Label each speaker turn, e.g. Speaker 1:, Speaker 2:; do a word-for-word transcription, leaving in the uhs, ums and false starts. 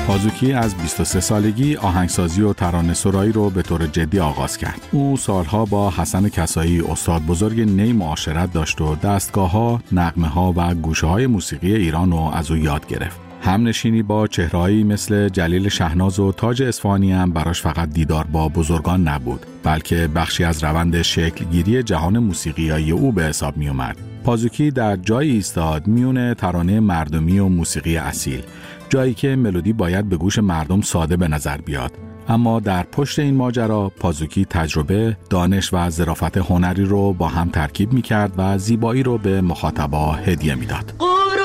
Speaker 1: پازوکی از بیست و سه سالگی آهنگسازی و ترانه‌سرایی رو به طور جدی آغاز کرد. او سالها با حسن کسایی استاد بزرگ نی معاشرت داشت و دستگاه‌ها، نغمه‌ها و گوشه‌های موسیقی ایران رو از او یاد گرفت. همنشینی با چهرهایی مثل جلیل شهناز و تاج اصفهانی هم براش فقط دیدار با بزرگان نبود، بلکه بخشی از روند شکلگیری جهان موسیقیایی او به حساب می اومد. پازوکی در جایی ایستاد میون ترانه مردمی و موسیقی اصیل، جایی که ملودی باید به گوش مردم ساده به نظر بیاد. اما در پشت این ماجرا پازوکی تجربه، دانش و ظرافت هنری رو با هم ترکیب می‌کرد و زیبایی رو به مخاطبا هدیه می‌داد.